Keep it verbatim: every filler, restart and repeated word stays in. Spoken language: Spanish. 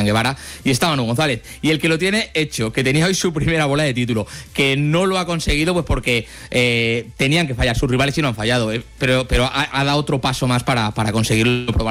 Guevara y está Manu González. Y el que lo tiene hecho, que tenía hoy su primera bola de título, que no lo ha conseguido pues porque eh, tenían que fallar sus rivales y no han fallado, eh, pero, pero ha, ha dado otro paso más para, para conseguirlo.